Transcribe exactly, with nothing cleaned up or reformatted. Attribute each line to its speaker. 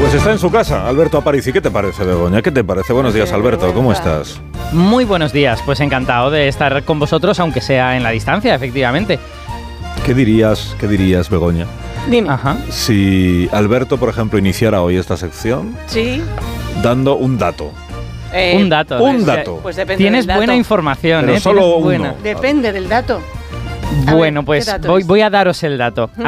Speaker 1: Pues está en su casa, Alberto Aparici. ¿Qué te parece, Begoña? ¿Qué te parece? Buenos días, Alberto. ¿Cómo estás?
Speaker 2: Muy buenos días. Pues encantado de estar con vosotros, aunque sea en la distancia, efectivamente.
Speaker 1: ¿Qué dirías, qué dirías, Begoña?
Speaker 3: Dime.
Speaker 2: Ajá.
Speaker 1: Si Alberto, por ejemplo, iniciara hoy esta sección
Speaker 3: Sí.
Speaker 1: dando un dato.
Speaker 3: Eh,
Speaker 2: un dato.
Speaker 1: un
Speaker 2: O sea,
Speaker 1: dato.
Speaker 3: Pues depende
Speaker 2: Tienes
Speaker 3: del dato.
Speaker 2: buena información,
Speaker 1: Pero
Speaker 2: ¿eh?
Speaker 1: solo
Speaker 2: Tienes
Speaker 1: uno.
Speaker 2: buena.
Speaker 3: Depende del dato. A
Speaker 2: Bueno,
Speaker 3: ver,
Speaker 2: pues
Speaker 3: ¿qué dato
Speaker 2: voy,
Speaker 3: es?
Speaker 2: voy a daros el dato.